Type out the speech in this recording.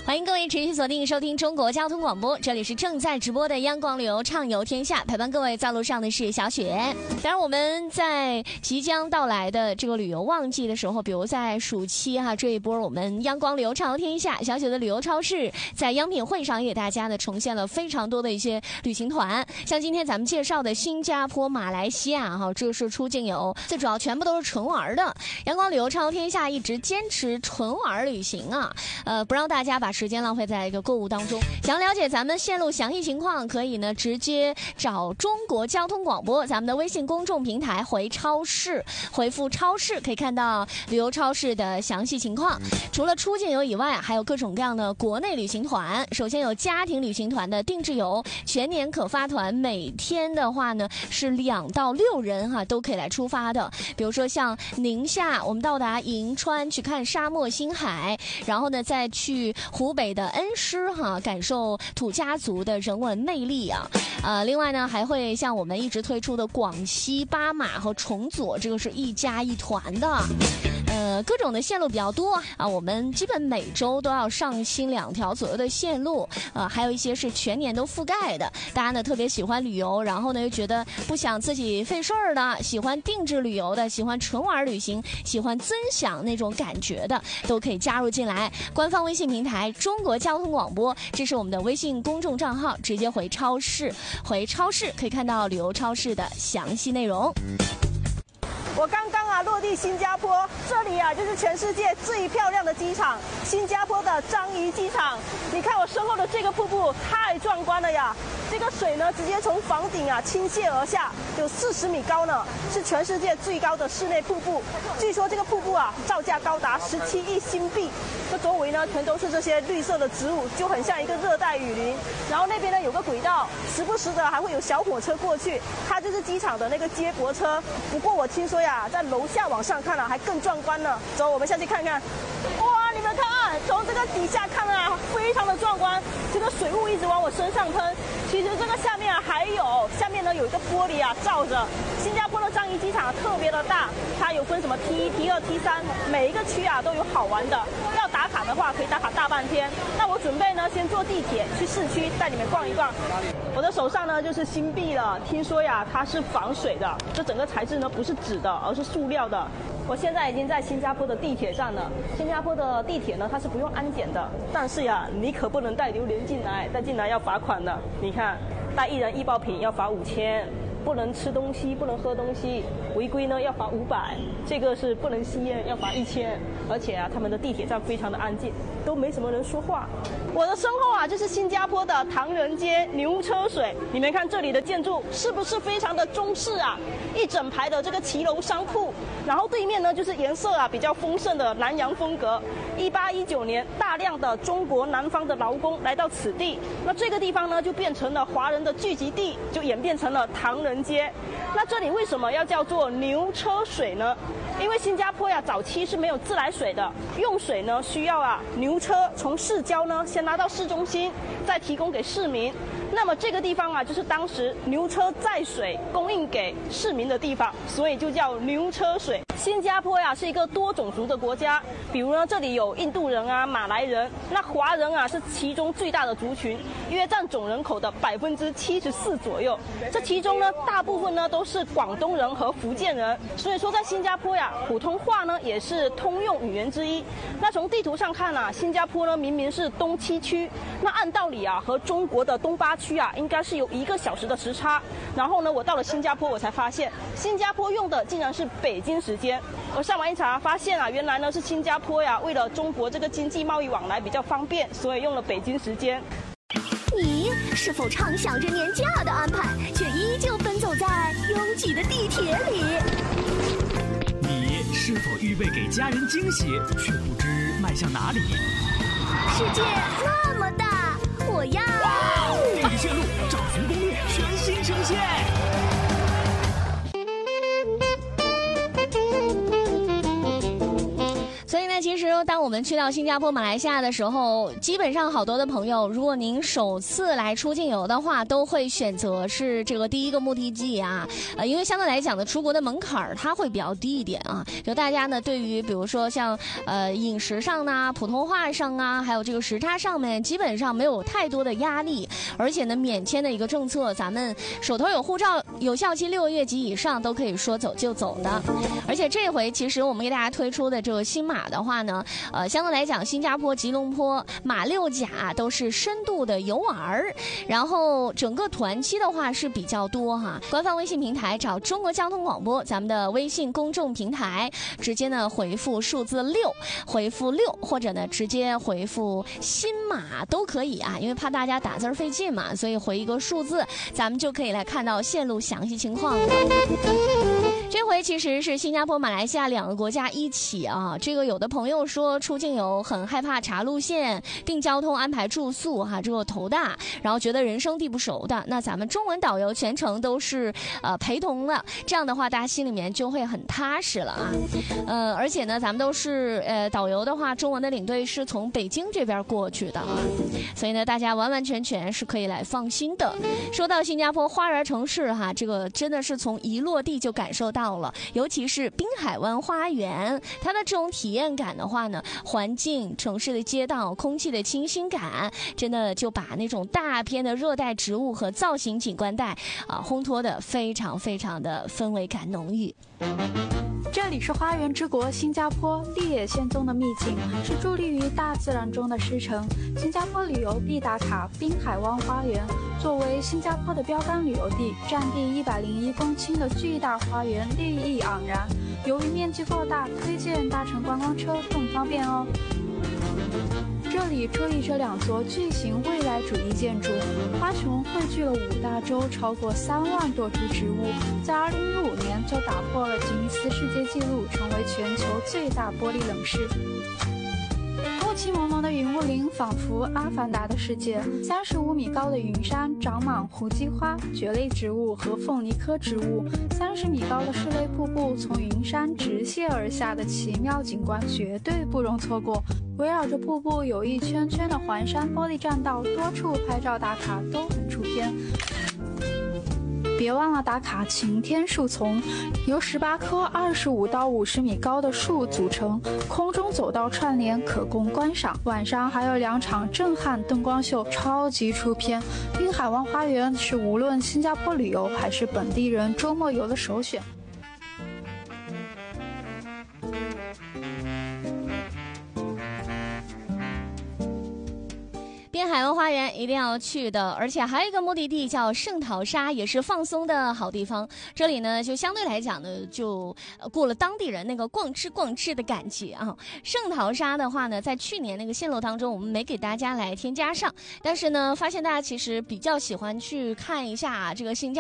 欢迎各位持续锁定收听中国交通广播，这里是正在直播的央广旅游畅游天下，陪伴各位在路上的是小雪。当然我们在即将到来的这个旅游旺季的时候，比如在暑期这一波我们央广旅游畅游天下小雪的旅游超市在央品会上也给大家呢呈现了非常多的一些旅行团，像今天咱们介绍的新加坡、马来西亚这是出境游，最主要全部都是纯玩的。央广旅游畅游天下一直坚持纯玩旅行不让大家把时间浪费在一个购物当中。想了解咱们线路详细情况，可以呢直接找中国交通广播咱们的微信公众平台回超市，回复超市可以看到旅游超市的详细情况。除了出境游以外，还有各种各样的国内旅行团。首先有家庭旅行团的定制游，全年可发团，每天的话呢是2到6人都可以来出发的。比如说像宁夏，我们到达银川去看沙漠星海，然后呢再去湖北的恩施感受土家族的人文魅力另外呢还会像我们一直推出的广西巴马和崇左，这个是一家一团的。各种的线路比较多我们基本每周都要上新2条左右的线路还有一些是全年都覆盖的。大家呢特别喜欢旅游，然后呢又觉得不想自己费事儿的，喜欢定制旅游的，喜欢纯玩旅行，喜欢尊享那种感觉的，都可以加入进来。官方微信平台中国交通广播，这是我们的微信公众账号，直接回超市可以看到旅游超市的详细内容。 我刚刚落地新加坡，这里就是全世界最漂亮的机场——新加坡的樟宜机场。你看我身后的这个瀑布，太壮观了呀！这个水呢，直接从房顶倾泻而下，有40米高呢，是全世界最高的室内瀑布。据说这个瀑布造价高达17亿新币。这周围呢全都是这些绿色的植物，就很像一个热带雨林。然后那边呢有个轨道，时不时的还会有小火车过去，它就是机场的那个接驳车。不过我听说在楼下往上看还更壮观呢。走，我们下去看看。哇，你们看，从这个底下看非常的壮观。这个水雾一直往我身上喷。其实这个下面下面呢有一个玻璃罩着。新加坡的樟宜机场特别的大，它有分什么 T1、T2、T3，每一个区都有好玩的。要打卡的话可以打卡大半天。那我准备呢先坐地铁去市区带你们逛一逛。我的手上呢就是新币了，听说它是防水的，这整个材质呢不是纸的，而是塑料的。我现在已经在新加坡的地铁站了。新加坡的地铁呢它是不用安检的，但是你可不能带榴莲进来，带进来要罚款的。你看，带1人1爆品要罚5000。不能吃东西，不能喝东西，违规呢要罚500。这个是不能吸烟，要罚1000。而且他们的地铁站非常的安静，都没什么人说话。我的身后就是新加坡的唐人街牛车水。你们看这里的建筑是不是非常的中式一整排的这个骑楼商铺，然后对面呢就是颜色比较丰盛的南洋风格。1819年，大量的中国南方的劳工来到此地，那这个地方呢就变成了华人的聚集地，就演变成了唐人街。那这里为什么要叫做牛车水呢？因为新加坡早期是没有自来水的，用水呢需要牛车从市郊呢先拉到市中心，再提供给市民。那么这个地方就是当时牛车载水供应给市民的地方，所以就叫牛车水。新加坡是一个多种族的国家，比如呢这里有印度人马来人，那华人是其中最大的族群，约占总人口的74%左右。这其中呢大部分呢都是广东人和福建人，所以说在新加坡普通话呢也是通用语言之一。那从地图上看新加坡呢明明是东7区，那按道理和中国的东8区应该是有1个小时的时差。然后呢我到了新加坡，我才发现新加坡用的竟然是北京时间。我上网一查发现原来呢是新加坡为了中国这个经济贸易往来比较方便，所以用了北京时间。 你是否畅想着年假的安排，却依旧奔走在拥挤的地铁里？ 你是否预备给家人惊喜，却不知迈向哪里？ 世界那么大，我要地理线路找寻攻略全新呈现。 所以呢，其实说，当我们去到新加坡、马来西亚的时候，基本上好多的朋友，如果您首次来出境游的话，都会选择是这个第一个目的地啊，因为相对来讲呢，出国的门槛它会比较低一点啊。就大家呢，对于比如说像饮食上呢、普通话上啊，还有这个时差上面，基本上没有太多的压力，而且呢，免签的一个政策，咱们手头有护照，有效期6个月及以上，都可以说走就走的。而且这回其实我们给大家推出的这个新马的话呢，相对来讲，新加坡、吉隆坡、马六甲都是深度的游玩，然后整个团期的话是比较多哈。官方微信平台找中国交通广播，咱们的微信公众平台，直接呢回复数字6，回复6，或者呢直接回复新马都可以啊，因为怕大家打字费劲嘛，所以回一个数字，咱们就可以来看到线路详细情况了。这回其实是新加坡、马来西亚2个国家一起啊。这个有的朋友说出境游很害怕查路线、订交通、安排住宿哈，这个头大，然后觉得人生地不熟的。那咱们中文导游全程都是陪同了，这样的话大家心里面就会很踏实了啊。而且呢，咱们都是导游的话，中文的领队是从北京这边过去的啊，所以呢，大家完完全全是可以来放心的。说到新加坡花园城市哈，这个真的是从一落地就感受到了，尤其是滨海湾花园，它的这种体验感的话呢，环境、城市的街道、空气的清新感，真的就把那种大片的热带植物和造型景观带烘托的非常非常的氛围感浓郁。 这里是花园之国新加坡，绿野仙踪的秘境，是伫立于大自然中的诗城。新加坡旅游必打卡滨海湾花园，作为新加坡的标杆旅游地，占地101公顷的巨大花园绿意盎然。由于面积够大，推荐搭乘观光车更方便哦。这里矗立着2座巨型未来主义建筑，花熊汇聚了5大洲超过3万多株植物，在2015年就打破了吉尼斯世界纪录，成为全球最大玻璃冷室。雾气蒙蒙的云雾林仿佛阿凡达的世界，35米高的云山长满胡姬花、蕨类植物和凤梨科植物，30米高的室内瀑布从云山直泻而下的奇妙景观绝对不容错过。围绕着瀑布有一圈圈的环山玻璃栈道，多处拍照打卡都很出片。别忘了打卡晴天树丛，由18棵25到50米高的树组成，空中走道串联，可供观赏。晚上还有2场震撼灯光秀，超级出片。滨海湾花园是无论新加坡旅游还是本地人周末游的首选。 滨海湾花园一定要去的，而且还有一个目的地叫圣淘沙，也是放松的好地方。这里呢，就相对来讲呢，就过了当地人那个逛吃的感觉啊。圣淘沙的话呢，在去年那个线路当中，我们没给大家来添加上，但是呢，发现大家其实比较喜欢去看一下这个性价